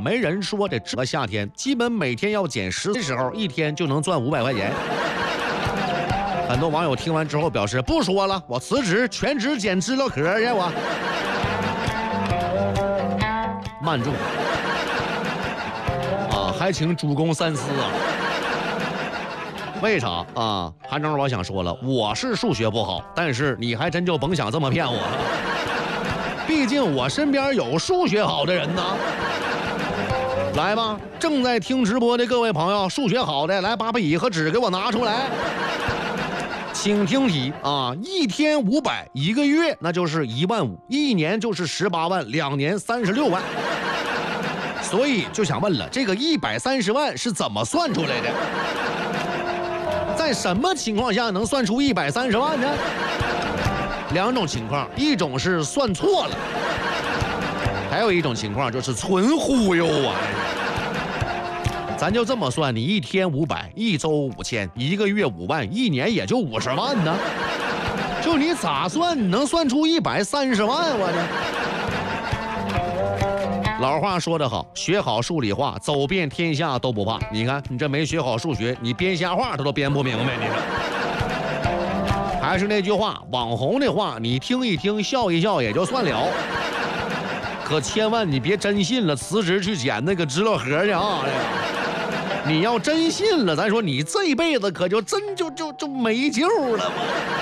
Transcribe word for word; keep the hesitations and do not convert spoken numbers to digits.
没人说这这个夏天基本每天要减十的时候，一天就能赚五百块钱。很多网友听完之后表示不说了，我辞职全职捡知了壳去我。慢住啊，还请主公三思啊。为啥啊？韩正我想说了，我是数学不好，但是你还真就甭想这么骗我了，毕竟我身边有数学好的人呢。来吧，正在听直播的各位朋友，数学好的来把笔和纸给我拿出来。请听题啊，一天五百，一个月那就是一万五，一年就是十八万，两年三十六万。所以就想问了，这个一百三十万是怎么算出来的？在什么情况下能算出一百三十万呢？两种情况，一种是算错了，还有一种情况就是纯忽悠啊。咱就这么算，你一天五百，一周五千，一个月五万，一年也就五十万呢。就你咋算，你能算出一百三十万？我的老话说得好，学好数理化，走遍天下都不怕。你看你这没学好数学，你编瞎话他都编不明白。你说，还是那句话，网红的话你听一听笑一笑也就算了，可千万你别真信了，辞职去捡那个知了核去啊！你要真信了，咱说你这辈子可就真就就就没救了嘛。